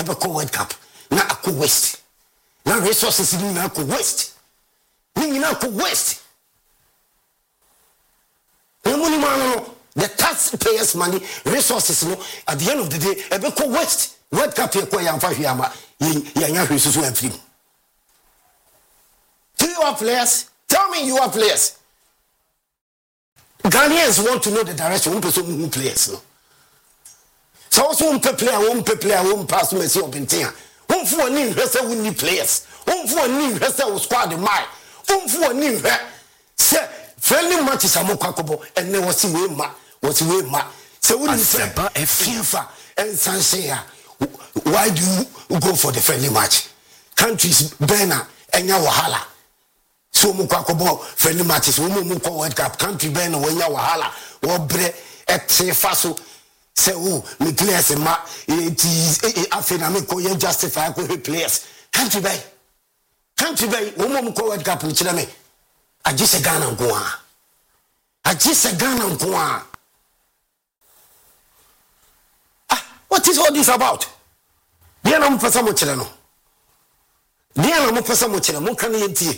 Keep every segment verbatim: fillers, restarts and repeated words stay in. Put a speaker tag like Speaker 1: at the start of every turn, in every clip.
Speaker 1: ebe ko World Cup na akọ waste na resources ni na akọ waste ni na akọ waste emuni mano the taxpayers money resources no at the end of the day ebe ko waste World Cup ye ko ya mfa hwe ama ya nya hwe susu amfiri do you have players tell me you have players Ghanaians want to know the direction one person who players no so also one player one player one pass me see obentia one for ni hwese we need players one for ni hwese we squad the mind one for ni hwe say friendly matches amokakobo enne wasi we ma wasi we ma say we need FIFA and Sanshea why do you go for the friendly match countries bena enya wahala so amokakobo friendly matches we mo ko World Cup country bena wenya wahala wo bre etre faso say oh me players ma it is afena me ko ye justify ko players country bay country bay wo mo ko World Cup ni kire me agise Ghana nko a agise Ghana nko a ah what is all this about dia na mo pesa mo kire no dia na mo pesa mo kire mo kan yentie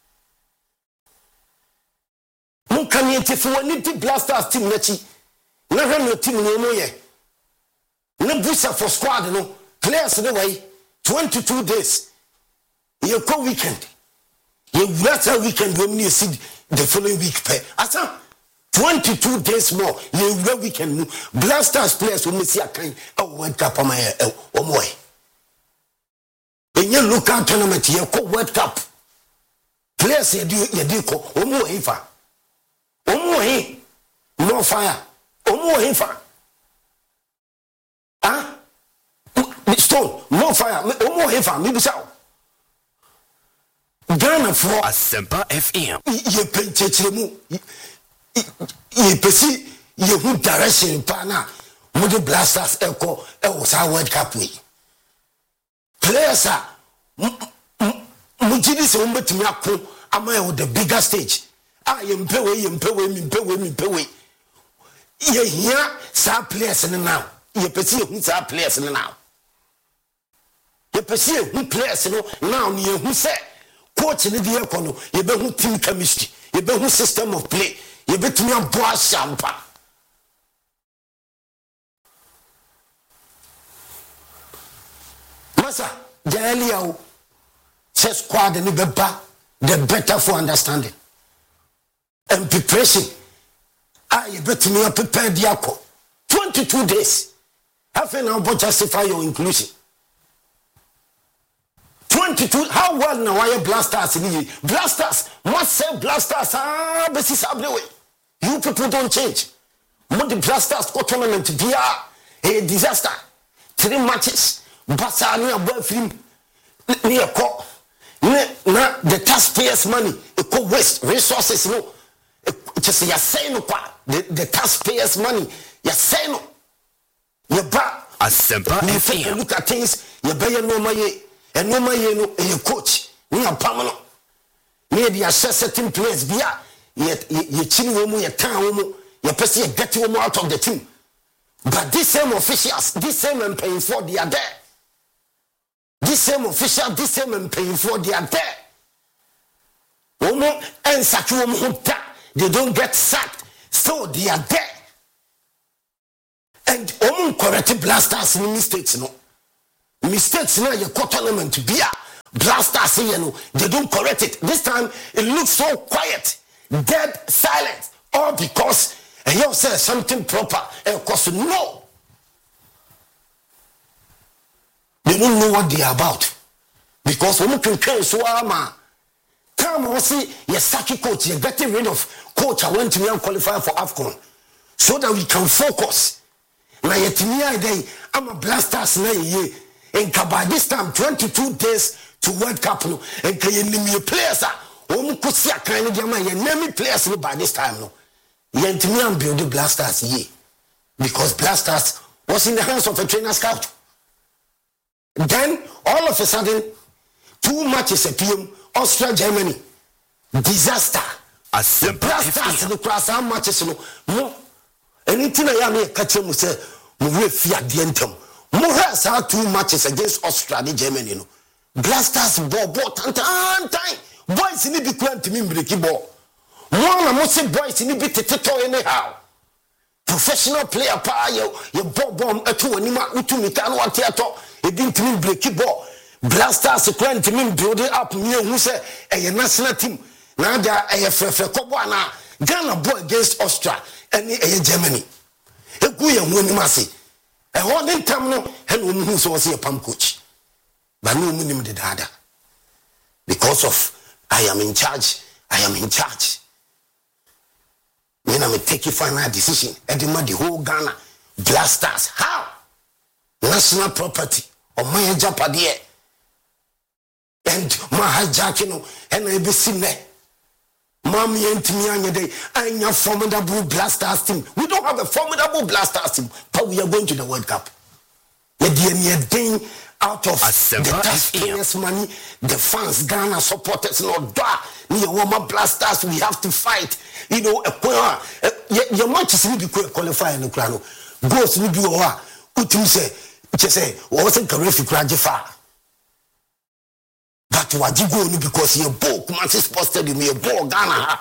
Speaker 1: mo kan yentie for wani di Blasters team na chi na hwe no team no no ye na busa for squad no players no way twenty-two days ye ko weekend ye wrata weekend we me see the following week pay asa twenty-two days more ye wra weekend Blasters players we me see akan e World Cup am e o mo e enye local tournament ye ko World Cup players ye di ye di ko o mo e fa o mo e no fire omo hefa ah stone no fire omo hefa me bisa Ghana for
Speaker 2: Asempa F M
Speaker 1: ye penchechire mu ye pesi ye hu direction pa na mo the Blasters eko e wo sa World Cup we players are mo jidi se mo betimi akọ ama e the bigger stage ah ye mpewe ye mpewe mi mpewe mi mpewe ye here sa players now ye pesi hu sa players now ye pesi hu players no now ni hu say coach ni die kono ye be hu team chemistry ye be hu system of play ye betumi abo ashampa masa jalia say squad ni beba the better for understanding and preparation I bet me up prepare diako twenty-two days have now but justify your inclusion twenty-two how well now why Blasters ni Blasters must say Blasters ah basis ablewe you people don't change mo the Blasters go tournament dia a disaster three matches basa ni abo film ni eko na the taxpayers money eko waste resources no just ya say no kwa the, the taxpayers money ya say no ya ba
Speaker 2: Asempa F M
Speaker 1: look at things ya be ya no maye and no maye no a coach ni apam no ni dey assess certain players bia ye ye chini wo mu ye tan wo mu ye pese ye get wo mu out of the team but this same officials this same and paying for they are there this same official this same and paying for they are there wo mu en sack wo mu they don't get sacked so they are there and omun correct Blasters ni mistakes no mistakes na your tournament bia Blasters you know they don't correct it this time it looks so quiet dead silent all because you say something proper and cause no they don't know what they are about because when you can so ama come we see your saki coach you getting rid of coach I went to me and qualify for AFCON so that we can focus na yetimi day I'm a Blasters na ye and by this time twenty-two days to World Cup no and can you players ah o ko si akan ni jama ye name players by this time no yetimi am build the Blasters ye because Blasters was in the hands of a trainer scout then all of a sudden two matches a P M Austria Germany disaster
Speaker 2: Asempa
Speaker 1: Blasters the class how matches no mo anything I am here catch mu say mo we fi ade entam Morales had two matches against Australia, Germany. You know. Blasters ball, ball, tan tan tan. Boys in the big club to me breaky ball. One of most boys in the bit to anyhow. Professional player, pa yo, your ball bomb a two anima, utu mikano at theater. It didn't mean breaky ball. Blasters club to me build it up near who say a national team. Now they are a Frekobana. Ghana boy against Australia and a Germany. A good young massy. A holding terminal and woman who was a pump coach. But no minimum did other. Because of I am in charge, I am in charge. When I'm taking final decision, Edema the whole Ghana Blasters. How? National property of my Japadie and my hijacking and I be seen there. Mommy and Timmy day, I'm a formidable Blasters team. We don't have a formidable Blasters team, but we are going to the World Cup. The D N A thing out of the taxpayers' money, the fans, Ghana supporters, no da, near Woma Blasters, we have to fight. You know, a your match is really qualify in the crown. Goes to be or Utu say, just say, wasn't a refuge Rajafa. But what you go because your book, Manchester posted in your ball, Ghana.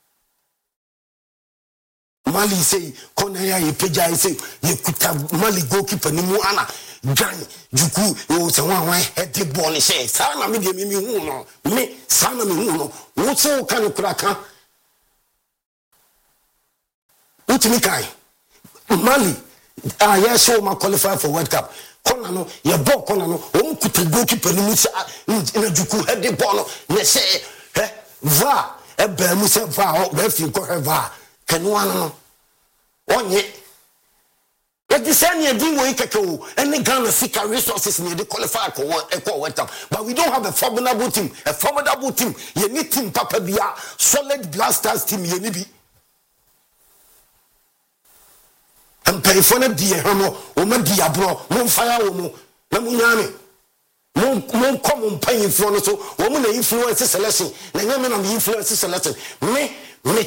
Speaker 1: Mali say, Cornelia, you peja, say, you could have Mali goalkeeper, Nimuana, Jan, Juku, you was a one head the ball, say, Sana, me, me, me, Sana, me, what's all kind of cracker? What me kai? Mali, ah, yes, show my qualify for World Cup. Konano, your ball, Konano, won't put a goalkeeper in a Juku head the ball, they say, eh, Va, a Bermusa Va, where you call her Va, can one one yet. Yet the same year, Dingo Ikako, and the Ghana Sika resources near the qualifier for World Cup. But we don't have a formidable team, a formidable team. You need team Papa Bia, solid Blasters team, you need. And pay for the dear Homo, woman Diablo, Mon Fire Womo, Namunami. Mon common paying for so woman influences selection, the women on the influences selection. Me, me,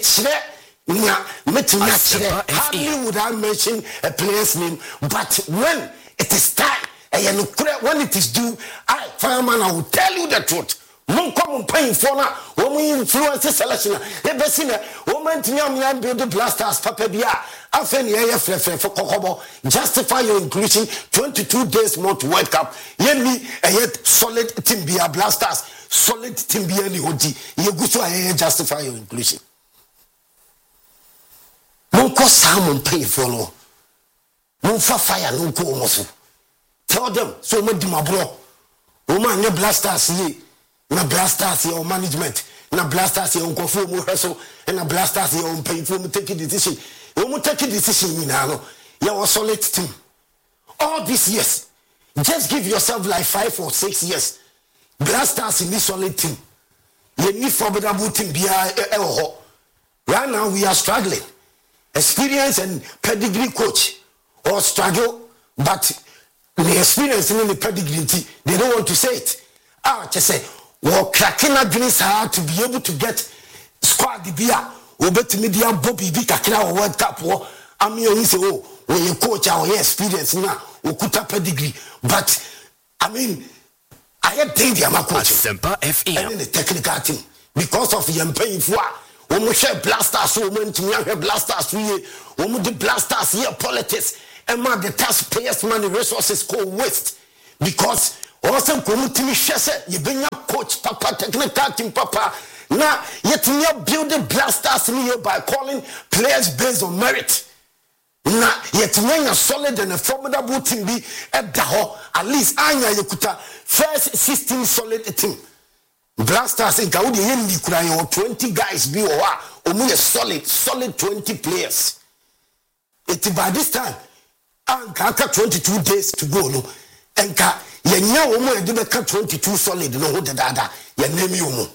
Speaker 1: hardly would I mention a player's name, but when it is time, when it is due, I, fireman, I will tell you the truth. Mon common paying for now, woman influences selection. Ever seen a woman to young build the Blasters, Papa Bia, for Kokobo, justify your inclusion twenty-two days more to World Cup. Yemi, a yet solid team Bia Blasters, solid team Bia Nihoti. You go to justify your inclusion. Mon cause salmon pay for no. Mon for fire, no go almost. Tell them so much my bro. Woman, your Blasters ye. Na Blasters your management. Na Blasters your conform rehearsal. And na Blasters your pay for me take a decision. You will take a decision in now. You are a solid team. All these years. Just give yourself like five or six years. Blasters in this solid team. You need formidable team. Right now we are struggling. Experience and pedigree coach or struggle, but the experience in the pedigree, they don't want to say it. Ah, just say, well, cracking against hard to be able to get squad the beer, or bet media Bobby Bika or World Cup war. I mean, you say, oh, when you coach our experience now, or could have pedigree, but I mean, I had think I'm a coach.
Speaker 2: Semper F M.
Speaker 1: And the technical team because of the paying for. When we share Blasters, we went to me Blasters, we when the Blasters here politics and man the taxpayers money resources go waste because also come to me share you bring up coach papa technical team papa now yet you build the Blasters here by calling players based on merit now yet when a solid and a formidable team be at the at least anya yakuta first sixteen solid team. Blasters in Kaudi Hindi crying or twenty guys be or only a solid, solid twenty players. It's by this time, and Kaka twenty-two days to go. No, and Ka Yanya Omo and Debeka twenty-two solid, no, what the dada, Yanemi Omo.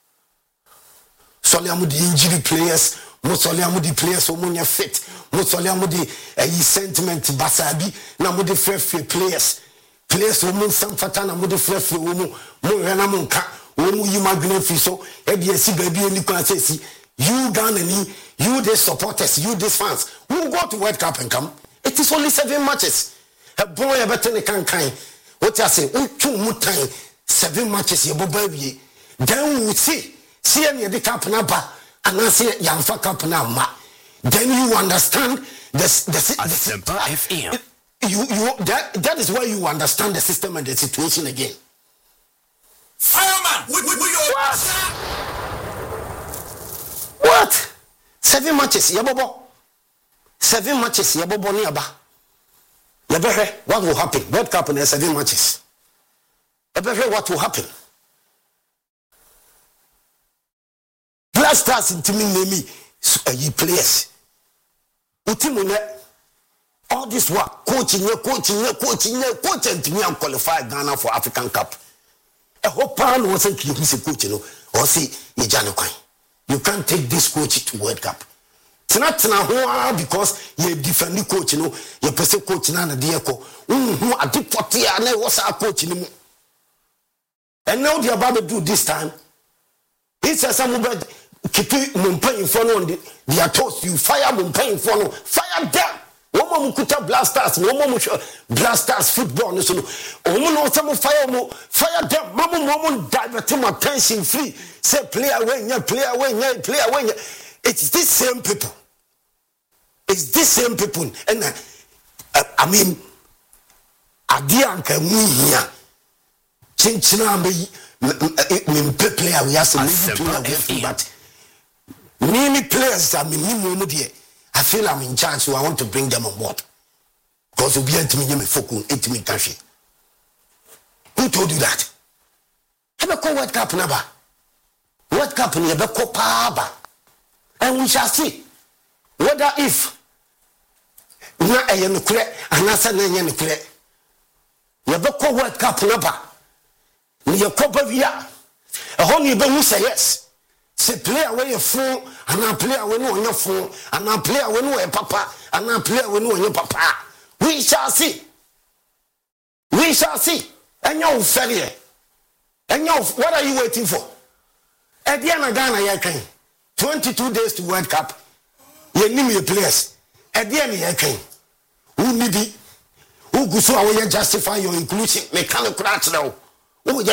Speaker 1: Soliamu the injury players, Mosoliamu the players, Omonia fit, Mosoliamu the sentiment Basabi, Namu free players, players Omo Sam Fatana, Mudi free Omo, Moranamunka. You migrate so baby and you can say you Ghana, you the supporters, you the fans who go to World Cup and come. It is only seven matches. a boy better than can kind. What I say, oh, two more time, seven matches, your baby. Then we see, see any of the cap number, and I say, young fuck up now, then you understand the the
Speaker 2: Asempa F M.
Speaker 1: You you that that is why you understand the system and the situation again.
Speaker 3: Fireman, we we we
Speaker 1: what? What? Seven matches, yabobo. Seven matches, yabobo ni aba. Yabehe, what will happen? World Cup in seven matches. Yabehe, what will happen? Black Stars in Timmy Nemi, you players. Utimune, all this work, coaching, coaching, coaching, coaching to me and qualify Ghana for African Cup. A whole pound wasn't you miss a coach, you know, or see, you can't take this coach to World Cup. It's not now because you're defending coach, you know, you're person coach na Diako. Who I did forty and I was our coach anymore. And now they're about to do this time. He says somebody keep Mumpai in front of the their toast. You fire Mumpai in front of fire them. Woman Mukuta Blasters, woman Blasters football. No, woman no some fire mo fire them. Mama woman divert my attention free. Say play away, yeah, play away, yeah, play away. It's these same people. It's these same people. And uh, uh, I mean, Adianka Munia, Chinchina, me player, we have some player, but many players that me, I feel I'm in charge, so I want to bring them on board. Because you'll be able to me, me focus, eight me country. Who told you that? Have a call World Cup number. World Cup in the Copa, and we shall see whether if na a yenukre and answer na yenukre. You have a call World Cup number. You cover via a honey who say yes. Say play away a phone, and I play away on your phone, and I play away no papa, and I play away no your papa. We shall see. We shall see. And you're failure. And you what are you waiting for? At the end of Ghana, you can twenty-two days to World Cup. You name your players. At the end, you can. Who need it? Who go so away justify your inclusion? Mechanical crash now.